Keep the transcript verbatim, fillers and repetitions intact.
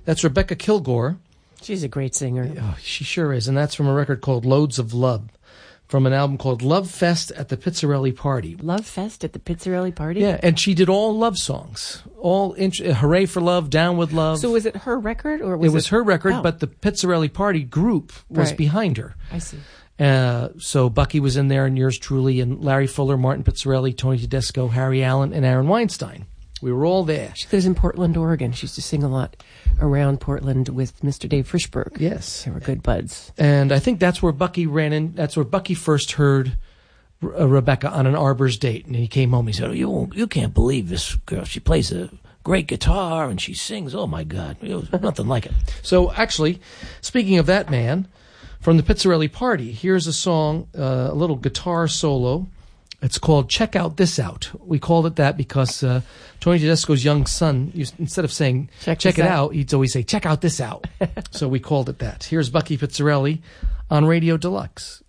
That's Rebecca Kilgore. She's a great singer. Oh, she sure is. And that's from a record called Loads of Love, from an album called Love Fest at the Pizzarelli Party. Love Fest at the Pizzarelli Party? Yeah, and she did all love songs. All int- Hooray for Love, Down with Love. So was it her record? or was It was it... her record, Oh. but the Pizzarelli Party group was Right. behind her. I see. Uh, so Bucky was in there, and yours truly, and Larry Fuller, Martin Pizzarelli, Tony Tedesco, Harry Allen, and Aaron Weinstein. We were all there. She lives in Portland, Oregon. She used to sing a lot around Portland with Mister Dave Frischberg. Yes. They were good buds. And I think that's where Bucky ran in. That's where Bucky first heard uh, Rebecca on an Arbor's date. And he came home. He said, oh, you, won't, you can't believe this girl. She plays a great guitar and she sings. Oh, my God. It was nothing like it. So actually, speaking of that man, from the Pizzarelli Party, here's a song, uh, a little guitar solo. It's called Check Out This Out. We called it that because uh, Tony Tedesco's young son, used, instead of saying, check, check it out. out, he'd always say, check out this out. So we called it that. Here's Bucky Pizzarelli on Radio Deluxe.